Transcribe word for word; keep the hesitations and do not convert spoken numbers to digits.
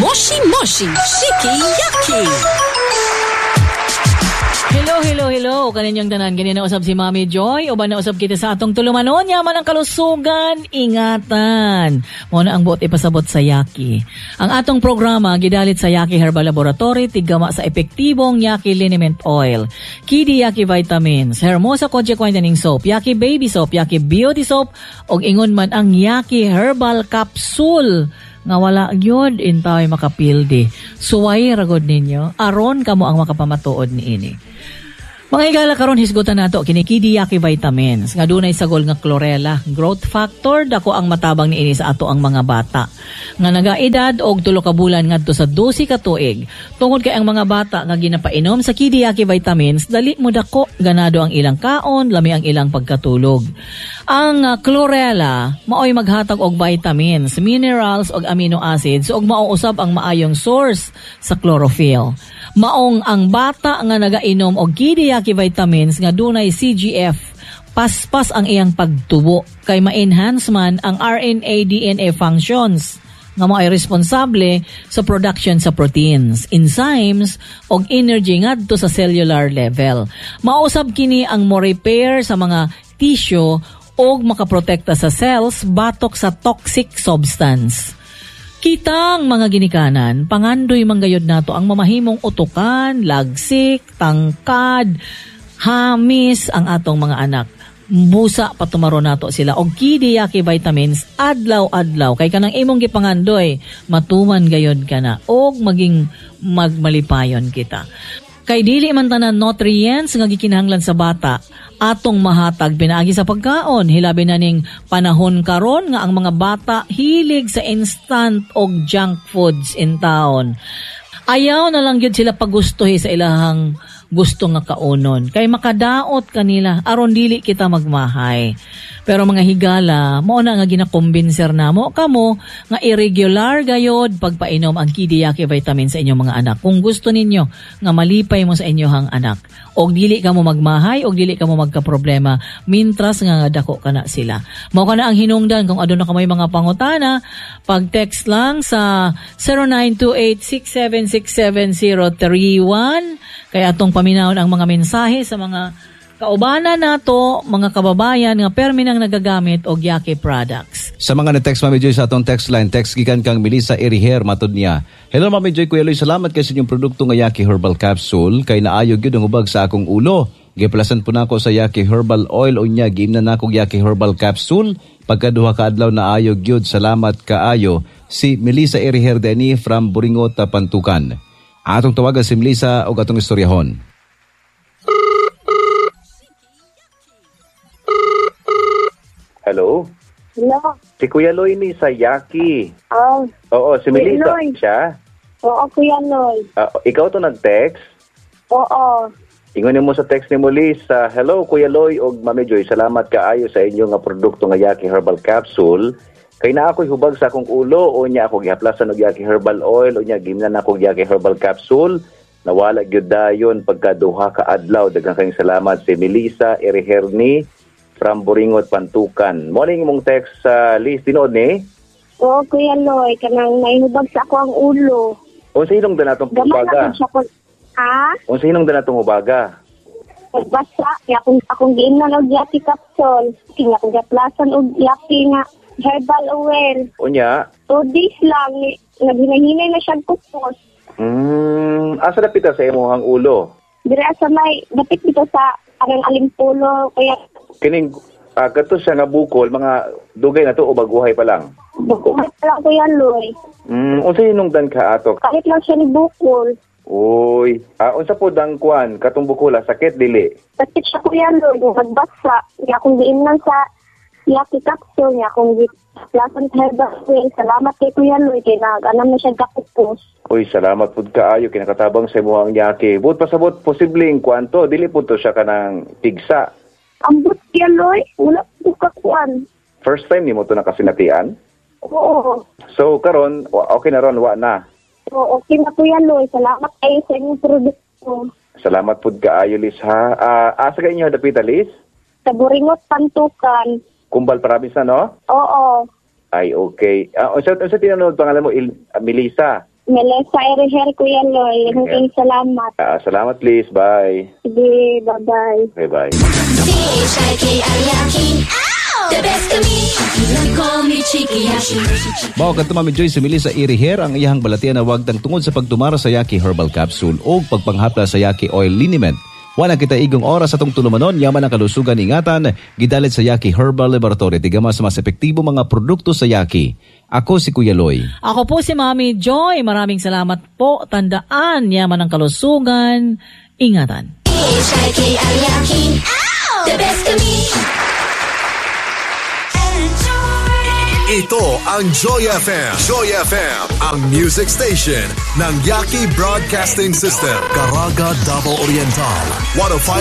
Moshi Moshi Shiki-Yaki. Hello, hello, hello. Kaninyong tanan, ganyan na usab si Mami Joy. O ba na usab kita sa atong tulumanon, yaman ang kalusugan, ingatan. Muna ang buot ipasabot sa Yaki. Ang atong programa, gidalit sa Yaki Herbal Laboratory, tigama sa epektibong Yaki Liniment Oil, Kidi Yaki Vitamins, Hermosa Kojic Whitening Soap, Yaki Baby Soap, Yaki Beauty Soap, og ingon man ang Yaki Herbal Capsule. Nga wala yun, intaway makapildi. Suway ragod ninyo, aron kamo ang makapamatuod ni ini. Mga higala karon hisgutan nato kini Kidi Yaki Vitamins nga dunay sagol nga chlorella, growth factor dako ang matabang niini sa ato ang mga bata nga nagaedad og tulo ka bulan ngadto sa dose ka tuig. Tungod kay ang mga bata nga ginapainom sa Kidi Yaki Vitamins dali mo dako ganado ang ilang kaon, lami ang ilang pagkatulog. Ang uh, chlorella maoy maghatag og vitamins, minerals ug amino acids ug mauusab ang maayong source sa chlorophyll. Maong ang bata nga nagainom og Kidi Yaki Vitamins nga dunay C G F, paspas ang iyang pagtubo kay ma-enhance man ang R N A D N A functions nga mao'y responsable sa production sa proteins, enzymes og energy ngadto sa cellular level. Mausab kini ang mo-repair sa mga tissue og makaprotekta sa cells batok sa toxic substance. Kitang mga ginikanan, pangandoy manggayod nato ang mamahimong utukan, lagsik, tangkad, hamis ang atong mga anak. Busa patumaro nato sila og Kidi Yaki Vitamins adlaw-adlaw kay kanang imong gipangandoy matuman gayod kana og maging magmalipayon kita. Kay dili man tanan nutrients nga gikinahanglan sa bata atong mahatag pinaagi sa pagkaon, hilabi na ning panahon karon nga ang mga bata hilig sa instant og junk foods in town. Ayaw na lang gyud sila pagustuhi sa ilahang gusto nga kaunon kay makadaot kanila aron dili kita magmahay. Pero mga higala, mao na nga ginakumbinser namo kamo nga irregular gayod pagpainom ang Kidi Yaki Vitamins sa inyong mga anak. Kung gusto ninyo nga malipay mo sa inyong anak, og dili ka mo magmahay, og dili ka mo magka-problema, mintras nga dako kana sila. Mao kana ang hinungdan kung aduna ka may mga pangutana, pag-text lang sa zero nine two eight six seven six seven zero three one kay atong paminawon ang mga mensahe sa mga kaubanan nato, mga kababayan nga permi nang nagagamit og Yaki products. Sa mga na-text Mami Joy sa atong text line, text gikan kang Melissa Eriher matod niya. Hello Mami Joy, Kuya Loy, salamat kay sa inyong produkto nga Yaki Herbal Capsule kay naayog gyud ang ubag sa akong ulo. Giplasan po nako sa Yaki Herbal Oil unya giimna nako Yaki Herbal Capsule pagkaduha ka adlaw naayog gyud. Salamat kaayo. Si Melissa Eriher Deni from Buringot, Pantukan. Atong tawagan si Melissa og atong istoryahon. Hello? Hello? Si Kuya Loy ni sa Yaki. Oh. Oo, si Melissa Loy. siya. Oo, Kuya Loy. Uh, ikaw to nag-text? Oo. Ingonin mo sa text ni Melissa, hello Kuya Loy og Mami Joy, salamat kaayo sa inyo nga produkto nga Yaki Herbal Capsule. Kay na ako'y hubag sa akong ulo, o niya ako gihaplasan og Yaki Herbal Oil, o niya gimnan ako Yaki Herbal Capsule. Nawala gyud dayon pagkaduha ka adlaw. Daghang kayong salamat si Melissa Eriherni from Buringot, Pantukan. Morning mong text sa uh, list tinood ni? Oo, Kuya Loy, kanang naihubag sa ako ang ulo. O sa hinong danatong hubaga? Ha? O sa hinong danatong hubaga? Pagbasa, akong, akong giimnan og Yaki Capsule. Kaya akong gaplasan og Yaki nga Herbal Oil. O niya? Two days lang, naghinahinay na siya kupos. Hmm, asa na pita sa imuhang ulo? Dira sa may, dapit dito sa anong alimpulo, kaya kining uh, kato siya nga bukol, mga dugay na to o baguhay pa lang? Baguhay pa lang, Kuya Loy. Hmm, unsa hinungdan ka ato? Kahit lang siya ni bukol. Uy, ah, unsa po dang kuan, katong bukol, sakit dili? Sakit siya, Kuya Loy, nagbasa. Kaya akong giimnan sa Yaki Capsule niya, akong giplasan sa Herbal Oil. Salamat kay Kuya Loy, kaya nag-anam na siya kakupos. Uy, salamat po kaayo, kinakatabang sa imuhang Yaki. But pasabot, posibleng kuan to, dili po to siya kanang tigsa. Ambot, Kuya Loy, wala po kakuan. First time ni mo to nakasinatian? Oo. So, karon okay na ron, wa na? Oo, okay na Kuya Loy. Salamat kayo sa inyong produkto. Salamat po kaayo, Liz, ha? Uh, asa ka inyo dapita, Liz? Sa Buringot, Pantukan. Kumbal Province na, no? Oo. Ay, okay. Uh, unsa unsa tinanong pangalan mo, Il, uh, Melissa? Melissa Eriher, Kuya Loy. Maraming salamat. Ah, salamat please. Bye. Sige, bye-bye. Bye-bye. C H I K I Yakin. The best of me. You call me Chiki Yakin. Mao kadto Mami Joy si Melissa Iriher ang iyang balatian na wagtang tungod sa pagtumara sa Yaki Herbal Capsule o pagpanghapla sa Yaki Oil Liniment. Wala kita igong oras atong tulumanon, yaman ang kalusugan ingatan, gidalit sa Yaki Herbal Laboratory, tigama sa mas epektibo mga produkto sa Yaki. Ako si Kuya Loy. Ako po si Mami Joy. Maraming salamat po. Tandaan, yaman ang kalusugan, ingatan. C H I K I Yakin. The best of me. Ito ang Joy F M. Joy F M, ang music station ng Yaki Broadcasting System. Caraga, Davao Oriental. one oh five